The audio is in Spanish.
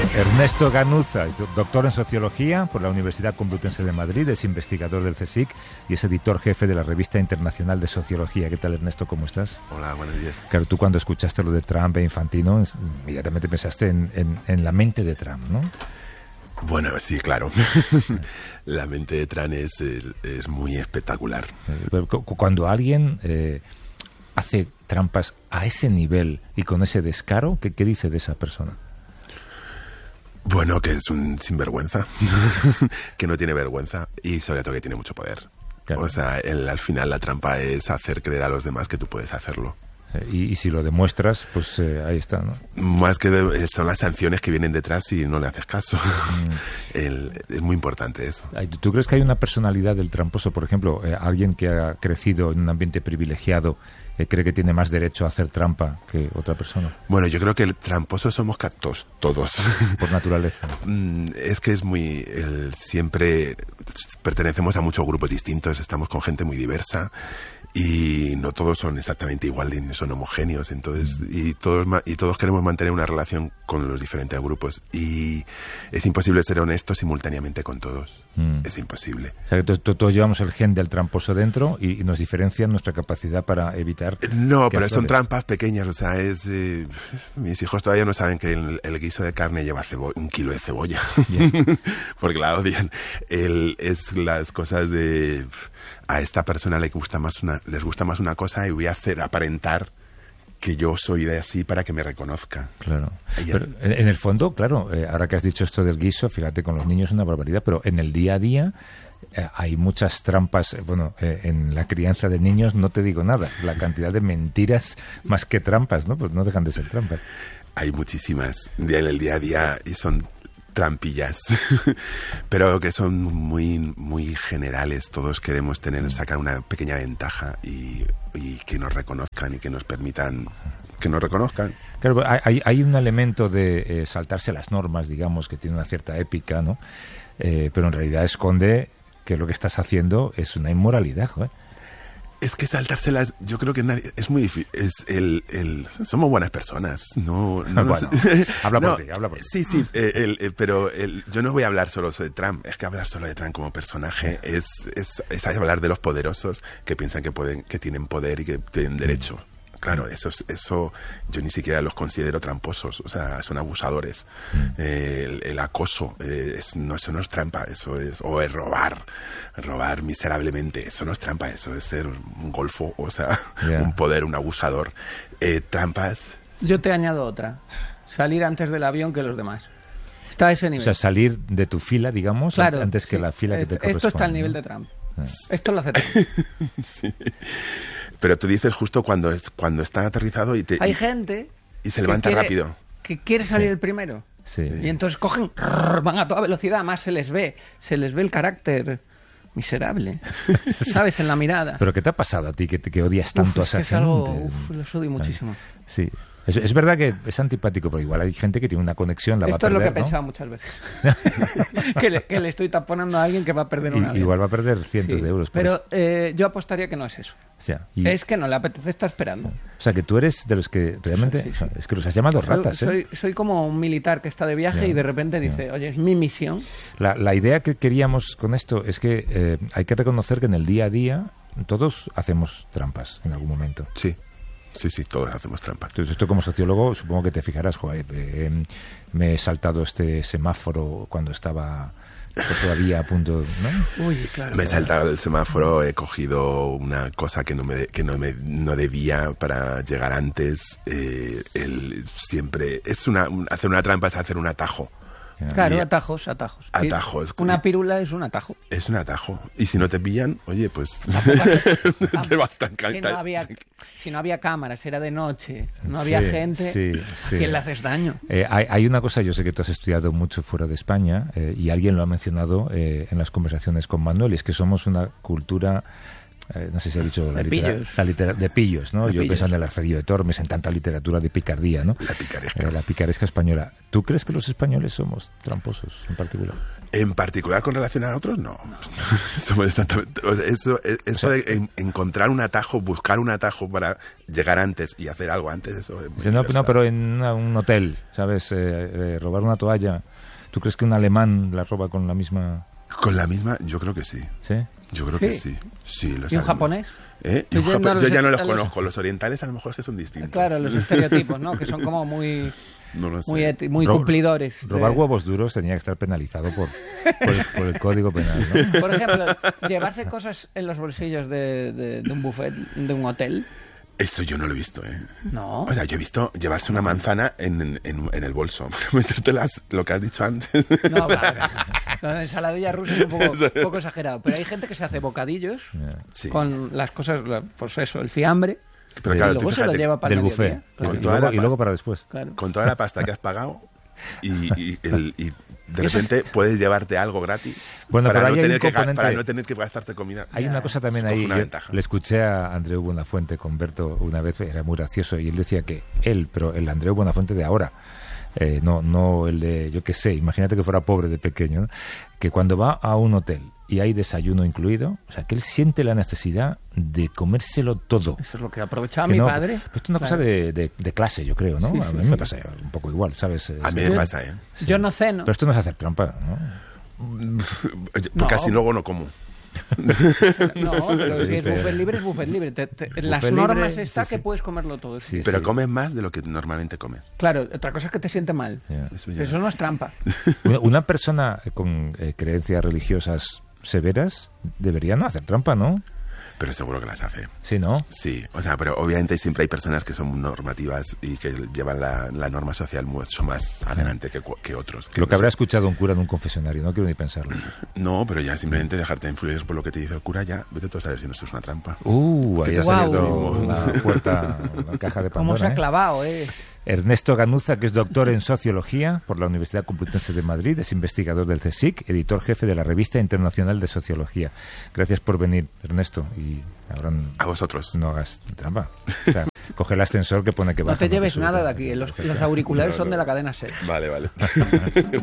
Ernesto Ganuza, doctor en Sociología por la Universidad Complutense de Madrid, es investigador del CSIC y es editor jefe de la Revista Internacional de Sociología. ¿Qué tal, Ernesto? ¿Cómo estás? Hola, buenos días. Claro, tú cuando escuchaste lo de Trump e Infantino, inmediatamente pensaste en la mente de Trump, ¿no? Bueno, sí, claro. La mente de Trump es muy espectacular. Cuando alguien hace trampas a ese nivel y con ese descaro, ¿qué dice de esa persona? Bueno, que es un sinvergüenza, que no tiene vergüenza y sobre todo que tiene mucho poder. Claro. O sea, al final la trampa es hacer creer a los demás que tú puedes hacerlo. Y si lo demuestras, pues ahí está, ¿no? Más que son las sanciones que vienen detrás si no le haces caso. Es muy importante eso. ¿Tú crees que hay una personalidad del tramposo? Por ejemplo, alguien que ha crecido en un ambiente privilegiado cree que tiene más derecho a hacer trampa que otra persona. Bueno, yo creo que el tramposo somos todos. Por naturaleza. Es que es muy... siempre pertenecemos a muchos grupos distintos, estamos con gente muy diversa. Y no todos son exactamente iguales ni son homogéneos, entonces y todos queremos mantener una relación con los diferentes grupos y es imposible ser honesto simultáneamente con todos. Es imposible. O sea, que todos llevamos el gen del tramposo dentro y nos diferencia nuestra capacidad para evitar... No, pero son trampas pequeñas, o sea, mis hijos todavía no saben que el guiso de carne lleva 1 kilo de cebolla, porque la odian. Es las cosas de... A esta persona les gusta más una cosa y voy a hacer aparentar que yo soy de así para que me reconozca. Claro. Pero en el fondo, claro, ahora que has dicho esto del guiso, fíjate, con los niños es una barbaridad, pero en el día a día hay muchas trampas. Bueno, en la crianza de niños no te digo nada. La cantidad de mentiras más que trampas, ¿no? Pues no dejan de ser trampas. Hay muchísimas en el día a día y son trampillas, pero que son muy muy generales. Todos queremos sacar una pequeña ventaja y que nos reconozcan y que nos permitan que nos reconozcan. Claro, hay un elemento de saltarse las normas, digamos, que tiene una cierta épica, ¿no? Pero en realidad esconde que lo que estás haciendo es una inmoralidad, joder. Es que saltárselas, yo creo que nadie, es muy difícil. Somos buenas personas, no bueno, habla por ti. Sí, pero yo no voy a hablar solo de Trump. Es que hablar solo de Trump como personaje es hablar de los poderosos que piensan que tienen poder y que tienen derecho. Claro, eso yo ni siquiera los considero tramposos, o sea, son abusadores. El acoso, eso no es trampa, eso es robar miserablemente, eso no es trampa, eso es ser un golfo, o sea, un poder, un abusador. Trampas... Yo te añado otra, salir antes del avión que los demás. Está a ese nivel. O sea, salir de tu fila, digamos, claro, antes que la fila que te corresponde. Esto está al nivel de Trump. Esto lo hace Trump. Sí. Pero tú dices justo cuando está aterrizado hay gente y se levanta rápido. Que quiere salir el primero. Sí. Y entonces cogen, van a toda velocidad, más se les ve el carácter miserable, ¿sabes? En la mirada. ¿Pero qué te ha pasado a ti que odias tanto a esa gente? Los odio muchísimo. Sí. Es verdad que es antipático, pero igual hay gente que tiene una conexión, Esto va a perder, es lo que he ¿no? pensado muchas veces. que le estoy taponando a alguien que va a perder una vida. Igual va a perder cientos de euros. Pero yo apostaría que no es eso. O sea, es que no le apetece estar esperando. O sea, que tú eres de los que realmente... Sí. O sea, es que los has llamado ratas, Soy como un militar que está de viaje y de repente dice, oye, es mi misión. La idea que queríamos con esto es que hay que reconocer que en el día a día todos hacemos trampas en algún momento. Sí. Sí, todos hacemos trampas. Entonces, esto como sociólogo supongo que te fijarás, joder, me he saltado este semáforo cuando estaba todavía a punto, ¿no? Uy, claro. Me he saltado el semáforo, he cogido una cosa que no debía para llegar antes. Siempre hacer una trampa es hacer un atajo. Claro, atajos. Una pírula es un atajo. Es un atajo. Y si no te pillan, oye, pues te vas tan calta. Si no había cámaras, era de noche, no había gente, ¿a quién le haces daño? Hay una cosa, yo sé que tú has estudiado mucho fuera de España y alguien lo ha mencionado en las conversaciones con Manuel, y es que somos una cultura no sé si ha dicho De de pillos, ¿no? De Yo pillos. pensando en el Arcedio de Tormes, en tanta literatura de picardía, ¿no? La picaresca. La picaresca española. ¿Tú crees que los españoles somos tramposos en particular? En particular con relación a otros, no. Somos exactamente... o sea, eso de encontrar un atajo, buscar un atajo para llegar antes y hacer algo antes, eso es muy Dice, no, universal. pero en un hotel, ¿sabes? Robar una toalla. ¿Tú crees que un alemán la roba con la misma...? Con la misma, yo creo que sí. ¿Sí? Yo creo Sí. que sí. Sí, los ¿Y un alemanes. japonés? ¿Eh? Yo ya Yo ya no los a los- conozco. Los orientales a lo mejor es que son distintos. Claro, los estereotipos, ¿no? Que son como muy, No lo sé. muy Ro- cumplidores. Robar de- huevos duros tenía que estar penalizado por el Código Penal, ¿no? Por ejemplo, llevarse cosas en los bolsillos de un buffet, de un hotel. Eso yo no lo he visto, ¿eh? No. O sea, yo he visto llevarse una manzana en el bolso. Metértelas, lo que has dicho antes. No, vale. La de ensaladilla rusa es un poco exagerado. Pero hay gente que se hace bocadillos Sí. con las cosas, pues eso, el fiambre. Pero y claro, luego tú se lo fíjate, lleva para Del el buffet. mediodía. Claro. Con toda la Y luego pasta. para después. Claro. Con toda la pasta que has pagado y de repente puedes llevarte algo gratis Bueno, para, pero no ahí hay tener un que, componente- para no tener que gastarte comida. Hay Ya, una cosa también es ahí, una yo ventaja. le escuché a Andreu Buenafuente con Berto una vez, era muy gracioso, y él decía que pero el Andreu Buenafuente de ahora, no el de, yo qué sé, imagínate que fuera pobre de pequeño, ¿no? Que cuando va a un hotel y hay desayuno incluido, o sea, que él siente la necesidad de comérselo todo. Eso es lo que aprovechaba Que mi no, padre. pues esto es una cosa Claro. de clase, yo creo, ¿no? Sí, A sí, mí sí. me pasa un poco igual, ¿sabes? A mí Sí. me pasa, ¿eh? Sí. Yo no ceno. Pero esto no es hacer trampa, ¿no? Porque así No. luego no como. No, pero si es Dice- buffet libre, es buffet libre. En las Buffet normas libre, está sí, que sí. puedes comerlo todo. Sí, Pero sí. comes más de lo que normalmente comes. Claro, otra cosa es que te siente mal. Ya. Eso ya. Eso no es trampa. Una persona con creencias religiosas severas debería no hacer trampa, ¿no? Pero seguro que las hace. Sí, ¿no? Sí, o sea, pero obviamente siempre hay personas que son normativas y que llevan la norma social mucho más adelante que otros. Lo que habrá escuchado un cura en un confesionario, no quiero ni pensarlo. No, pero ya simplemente dejarte influir por lo que te dice el cura, ya vete tú a saber si no esto es una trampa. Ahí ha Guau. salido la puerta, la caja de ¿Cómo se Pandora. ha clavado, eh? Ernesto Ganuza, que es doctor en Sociología por la Universidad Complutense de Madrid, es investigador del CSIC, editor jefe de la Revista Internacional de Sociología. Gracias por venir, Ernesto, y ahora A vosotros. no hagas trampa. O sea, coge el ascensor que pone que No baja. te lleves sube. nada de aquí. Los auriculares son de la cadena SER. Vale, vale.